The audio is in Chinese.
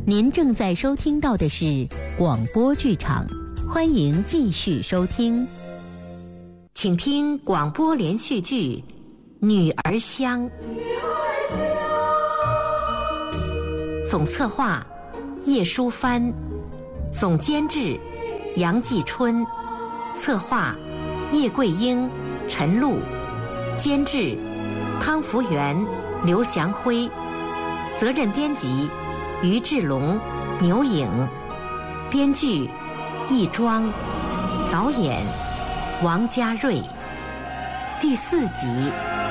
您正在收听到的是广播剧场，欢迎继续收听。请听广播连续剧《女儿香》。总策划叶淑帆，总监制杨继春，策划叶桂英、陈露，监制康福元、刘祥辉，责任编辑于志龙、牛颖，编剧易庄，导演王家瑞。第4集。